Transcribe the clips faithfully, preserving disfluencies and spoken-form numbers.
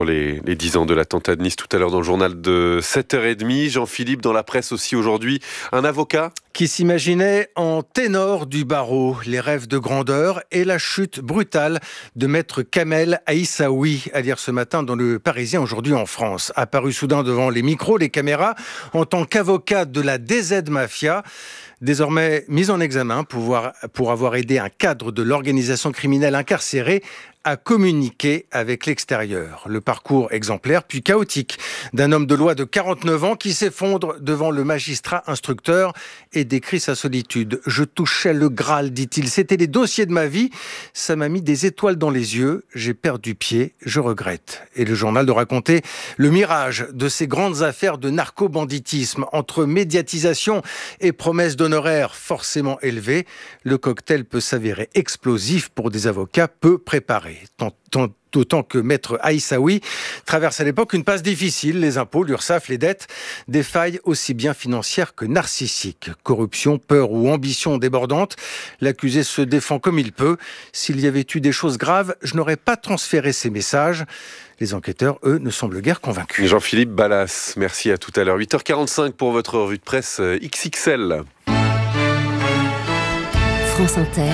Les, les dix ans de l'attentat de Nice tout à l'heure dans le journal de sept heures trente. Jean-Philippe, dans la presse aussi aujourd'hui, un avocat qui s'imaginait en ténor du barreau, les rêves de grandeur et la chute brutale de maître Kamel Aïssaoui, à lire ce matin dans le Parisien aujourd'hui en France. Apparu soudain devant les micros, les caméras, en tant qu'avocat de la D Z Mafia, désormais mis en examen pour, pour avoir aidé un cadre de l'organisation criminelle incarcéré à communiquer avec l'extérieur. Le parcours exemplaire puis chaotique d'un homme de loi de quarante-neuf ans qui s'effondre devant le magistrat instructeur et décrit sa solitude. « Je touchais le Graal », dit-il. « C'était les dossiers de ma vie. Ça m'a mis des étoiles dans les yeux. J'ai perdu pied. Je regrette. » Et le journal de raconter le mirage de ces grandes affaires de narco-banditisme entre médiatisation et promesses d'honoraires forcément élevées. Le cocktail peut s'avérer explosif pour des avocats peu préparés. Tant, tant, D'autant que maître Aïssaoui traverse à l'époque une passe difficile. Les impôts, l'URSSAF, les dettes, des failles aussi bien financières que narcissiques. Corruption, peur ou ambition débordante. L'accusé se défend comme il peut. S'il y avait eu des choses graves, je n'aurais pas transféré ces messages. Les enquêteurs, eux, ne semblent guère convaincus. Jean-Philippe Ballas, merci, à tout à l'heure. huit heures quarante-cinq pour votre revue de presse X X L. France Inter,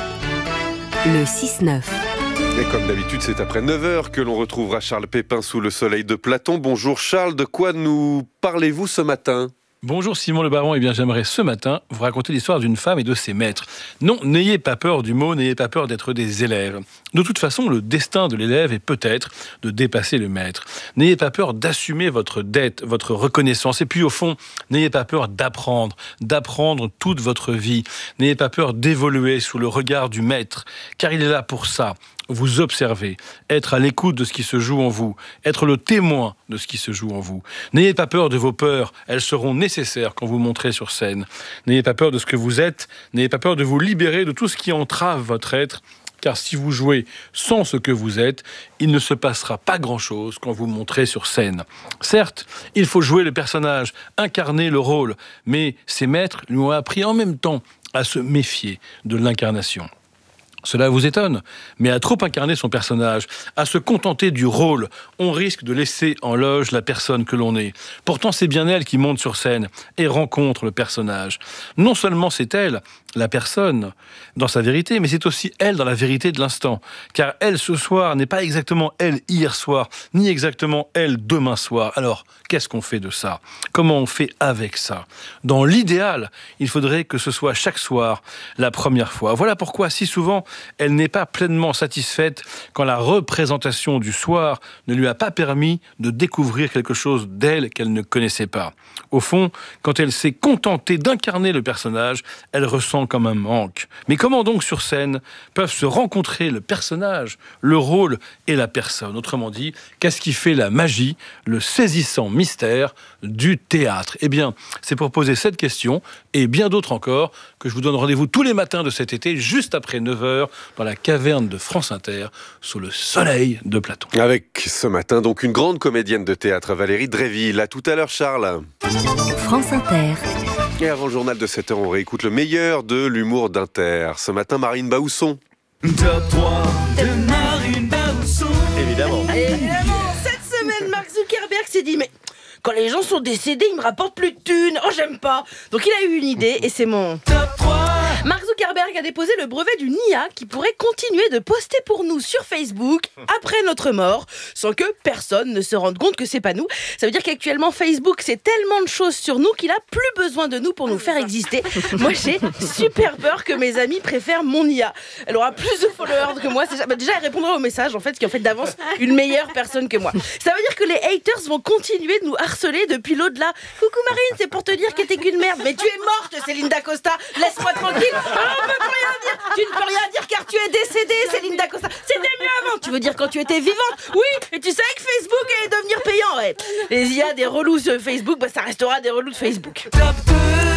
le six neuf. Et comme d'habitude, c'est après neuf heures que l'on retrouvera Charles Pépin sous le soleil de Platon. Bonjour Charles, de quoi nous parlez-vous ce matin ? Bonjour Simon Le Baron, eh bien j'aimerais ce matin vous raconter l'histoire d'une femme et de ses maîtres. Non, n'ayez pas peur du mot, n'ayez pas peur d'être des élèves. De toute façon, le destin de l'élève est peut-être de dépasser le maître. N'ayez pas peur d'assumer votre dette, votre reconnaissance. Et puis au fond, n'ayez pas peur d'apprendre, d'apprendre toute votre vie. N'ayez pas peur d'évoluer sous le regard du maître, car il est là pour ça. Vous observer, être à l'écoute de ce qui se joue en vous, être le témoin de ce qui se joue en vous. N'ayez pas peur de vos peurs, elles seront nécessaires quand vous monterez sur scène. N'ayez pas peur de ce que vous êtes, n'ayez pas peur de vous libérer de tout ce qui entrave votre être, car si vous jouez sans ce que vous êtes, il ne se passera pas grand-chose quand vous monterez sur scène. Certes, il faut jouer le personnage, incarner le rôle, mais ses maîtres lui ont appris en même temps à se méfier de l'incarnation. Cela vous étonne, mais à trop incarner son personnage, à se contenter du rôle, on risque de laisser en loge la personne que l'on est. Pourtant, c'est bien elle qui monte sur scène et rencontre le personnage. Non seulement c'est elle, la personne, dans sa vérité, mais c'est aussi elle dans la vérité de l'instant. Car elle, ce soir, n'est pas exactement elle hier soir, ni exactement elle demain soir. Alors, qu'est-ce qu'on fait de ça ? Comment on fait avec ça ? Dans l'idéal, il faudrait que ce soit chaque soir la première fois. Voilà pourquoi, si souvent, elle n'est pas pleinement satisfaite quand la représentation du soir ne lui a pas permis de découvrir quelque chose d'elle qu'elle ne connaissait pas. Au fond, quand elle s'est contentée d'incarner le personnage, elle ressent comme un manque. Mais comment donc sur scène peuvent se rencontrer le personnage, le rôle et la personne ? Autrement dit, qu'est-ce qui fait la magie, le saisissant mystère du théâtre ? Eh bien, c'est pour poser cette question et bien d'autres encore que je vous donne rendez-vous tous les matins de cet été, juste après neuf heures, dans la caverne de France Inter, sous le soleil de Platon. Avec ce matin, donc, une grande comédienne de théâtre, Valérie Dréville. À tout à l'heure, Charles. France Inter. Et avant le journal de sept heures, on réécoute le meilleur de l'humour d'Inter. Ce matin, Marine Baousson. Top trois de Marine Baousson. Évidemment. Évidemment, cette semaine, Mark Zuckerberg s'est dit, mais quand les gens sont décédés, ils me rapportent plus de thunes. Oh, j'aime pas. Donc il a eu une idée et c'est mon Top trois. Mark Zuckerberg a déposé le brevet d'une I A qui pourrait continuer de poster pour nous sur Facebook après notre mort, sans que personne ne se rende compte que c'est pas nous. Ça veut dire qu'actuellement, Facebook, c'est tellement de choses sur nous qu'il a plus besoin de nous pour nous faire exister. Moi, j'ai super peur que mes amis préfèrent mon I A. Elle aura plus de followers que moi. C'est... Bah, déjà, elle répondra aux messages, en fait, qui est en fait d'avance une meilleure personne que moi. Ça veut dire que les haters vont continuer de nous harceler depuis l'au-delà. Coucou Marine, c'est pour te dire que t'es qu'une merde. Mais tu es morte, Céline Dacosta. Laisse-moi tranquille. Ah, on peut plus rien dire. Tu ne peux rien dire car tu es décédée, Céline Dacosta. C'était mieux avant. Tu veux dire quand tu étais vivante ? Oui. Et tu savais que Facebook allait devenir payant, ouais. Les I A des relous sur Facebook, bah ça restera des relous de Facebook. Top deux.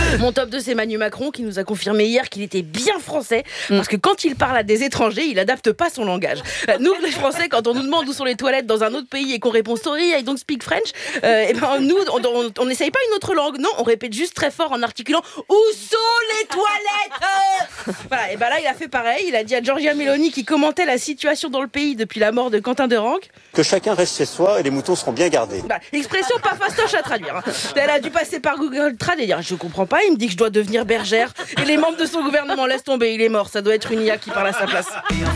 Mon top deux, c'est Manu Macron qui nous a confirmé hier qu'il était bien français parce que quand il parle à des étrangers, il adapte pas son langage. Nous, les Français, quand on nous demande où sont les toilettes dans un autre pays et qu'on répond sorry, I don't speak French, euh, et ben nous, on n'essaye pas une autre langue. Non, on répète juste très fort en articulant où sont les toilettes. Voilà, et ben là, il a fait pareil. Il a dit à Giorgia Meloni qui commentait la situation dans le pays depuis la mort de Quentin Derenc que chacun reste chez soi et les moutons seront bien gardés. Bah, expression pas fastoche à traduire. Hein. Elle a dû passer par Google Trad et dire je comprends pas, il me dit que je dois devenir bergère et les membres de son gouvernement laissent tomber, il est mort, ça doit être une I A qui parle à sa place.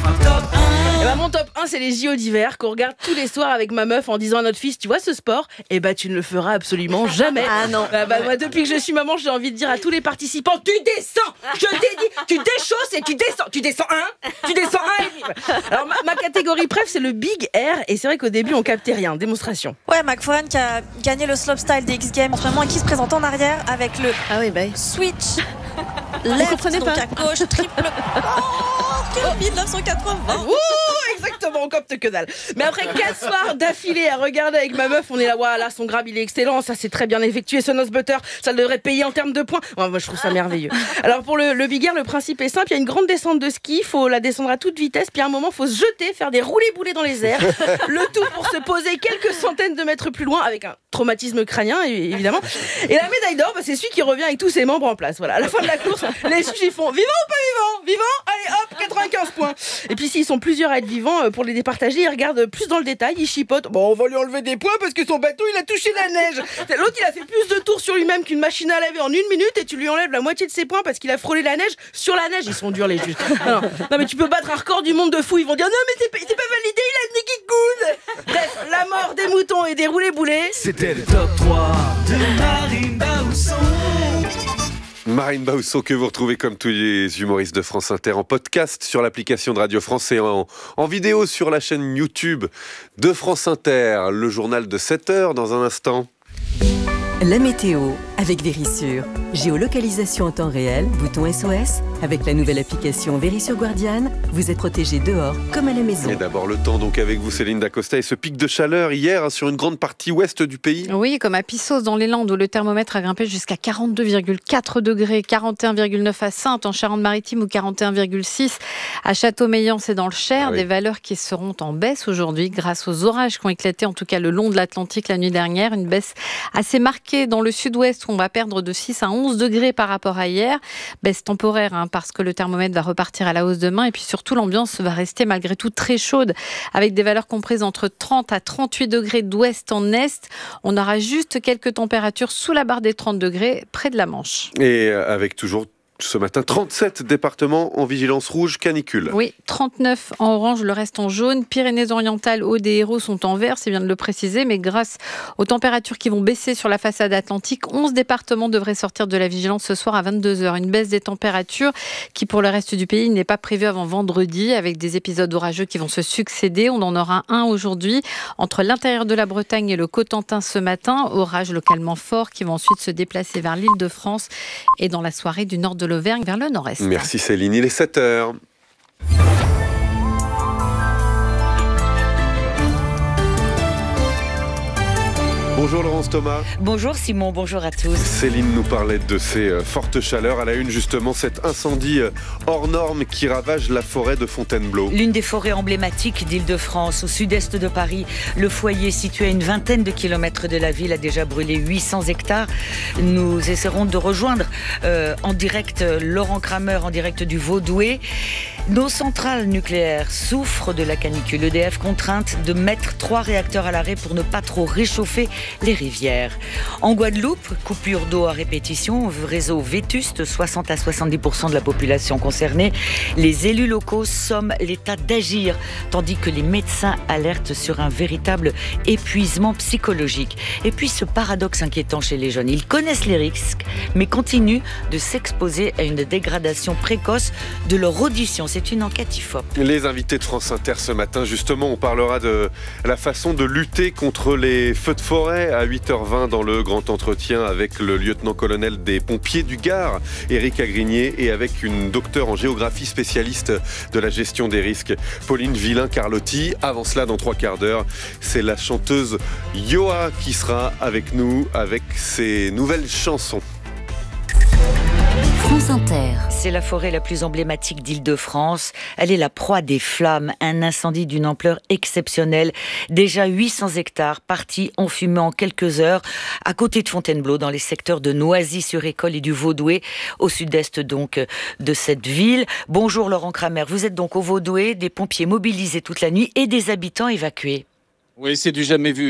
Et bah, mon top un, c'est les J O d'hiver qu'on regarde tous les soirs avec ma meuf en disant à notre fils tu vois ce sport, et bah tu ne le feras absolument jamais. Ah non. Bah, bah, moi depuis que je suis maman, j'ai envie de dire à tous les participants tu descends, je t'ai dit, tu déchausses et tu descends, tu descends un, tu descends un et demi. Alors ma, ma catégorie préf c'est le Big Air et c'est vrai qu'au début on captait rien, démonstration. Ouais, McFarlane qui a gagné le slopestyle des X Games en ce moment et qui se présente en arrière avec le Ah oui bah switch left, donc pas. à gauche, triple. Oh, quel mille neuf cent quatre-vingts. Ouh, exactement, on copte que dalle. Mais après quatre soirs d'affilée à regarder avec ma meuf, on est là, voilà, son grab il est excellent, ça c'est très bien effectué, ce nose butter, ça le devrait payer en termes de points. Ouais, moi je trouve ça merveilleux. Alors pour le, le Big Air, le principe est simple, il y a une grande descente de ski, il faut la descendre à toute vitesse, puis à un moment faut se jeter, faire des roulés-boulés dans les airs, le tout pour se poser quelques centaines de mètres plus loin avec un traumatisme crânien évidemment. Et la médaille d'or, bah, c'est celui qui revient avec tous ses membres en place. Voilà, à la fin de la course, les juges font vivant ou pas vivant, vivant, allez hop, quatre-vingt-quinze points. Et puis s'ils sont plusieurs à être vivants, pour les départager, ils regardent plus dans le détail, ils chipotent. Bon, on va lui enlever des points parce que son bateau il a touché la neige. L'autre il a fait plus de tours sur lui-même qu'une machine à laver en une minute et tu lui enlèves la moitié de ses points parce qu'il a frôlé la neige sur la neige. Ils sont durs les juges. Non, non mais tu peux battre un record du monde de fous, ils vont dire non mais c'est pas, c'est pas validé, il a une équipe good. Bref, la mort des moutons et des roulés-boulés. C'était le top trois de Marine Baousson. Marine Baousson que vous retrouvez comme tous les humoristes de France Inter en podcast sur l'application de Radio France et en, en vidéo sur la chaîne YouTube de France Inter. Le journal de sept heures dans un instant. La météo avec Vérissure. Géolocalisation en temps réel, bouton S O S. Avec la nouvelle application Vérissure Guardian, vous êtes protégé dehors comme à la maison. Et d'abord le temps donc avec vous Céline Dacosta et ce pic de chaleur hier hein, sur une grande partie ouest du pays. Oui, comme à Pissos dans les Landes où le thermomètre a grimpé jusqu'à quarante-deux virgule quatre degrés, quarante et un virgule neuf à Saintes en Charente-Maritime ou quarante et un virgule six à Châteaumeillan, c'est dans le Cher. Ah oui. Des valeurs qui seront en baisse aujourd'hui grâce aux orages qui ont éclaté en tout cas le long de l'Atlantique la nuit dernière. Une baisse assez marquée dans le sud-ouest où on va perdre de six à onze degrés par rapport à hier. Baisse temporaire hein, parce que le thermomètre va repartir à la hausse demain et puis surtout l'ambiance va rester malgré tout très chaude avec des valeurs comprises entre trente à trente-huit degrés d'ouest en est. On aura juste quelques températures sous la barre des trente degrés près de la Manche. Et avec toujours ce matin, trente-sept départements en vigilance rouge canicule. Oui, trente-neuf en orange, le reste en jaune. Pyrénées-Orientales, Aude et Hérault sont en vert, c'est bien de le préciser, mais grâce aux températures qui vont baisser sur la façade atlantique, onze départements devraient sortir de la vigilance ce soir à vingt-deux heures. Une baisse des températures qui, pour le reste du pays, n'est pas prévue avant vendredi, avec des épisodes orageux qui vont se succéder. On en aura un aujourd'hui entre l'intérieur de la Bretagne et le Cotentin ce matin. Orages localement forts qui vont ensuite se déplacer vers l'Île-de-France et dans la soirée du nord de l'Auvergne vers le nord-est. Merci Céline, il est sept heures. Bonjour Laurence Thomas. Bonjour Simon, bonjour à tous. Céline nous parlait de ces euh, fortes chaleurs. À la une justement cet incendie euh, hors norme qui ravage la forêt de Fontainebleau. L'une des forêts emblématiques d'Île-de-France, au sud-est de Paris. Le foyer situé à une vingtaine de kilomètres de la ville a déjà brûlé huit cents hectares. Nous essaierons de rejoindre euh, en direct Laurent Kramer, en direct du Vaudoué. Nos centrales nucléaires souffrent de la canicule. E D F contrainte de mettre trois réacteurs à l'arrêt pour ne pas trop réchauffer les rivières. En Guadeloupe, coupure d'eau à répétition, réseau vétuste, soixante à soixante-dix pour cent de la population concernée. Les élus locaux somment l'État d'agir, tandis que les médecins alertent sur un véritable épuisement psychologique. Et puis ce paradoxe inquiétant chez les jeunes, ils connaissent les risques, mais continuent de s'exposer à une dégradation précoce de leur audition. C'est une enquête I F O P. Les invités de France Inter ce matin, justement, on parlera de la façon de lutter contre les feux de forêt à huit heures vingt dans le grand entretien avec le lieutenant-colonel des pompiers du Gard, Éric Agrigné, et avec une docteure en géographie spécialiste de la gestion des risques, Pauline Villain-Carlotti. Avant cela, dans trois quarts d'heure, c'est la chanteuse Yoa qui sera avec nous avec ses nouvelles chansons. France Inter. C'est la forêt la plus emblématique d'Île-de-France. Elle est la proie des flammes. Un incendie d'une ampleur exceptionnelle. Déjà huit cents hectares partis en fumée en quelques heures, à côté de Fontainebleau, dans les secteurs de Noisy-sur-École et du Vaudoué, au sud-est donc de cette ville. Bonjour Laurent Kramer, vous êtes donc au Vaudoué, des pompiers mobilisés toute la nuit et des habitants évacués. Oui, c'est du jamais vu.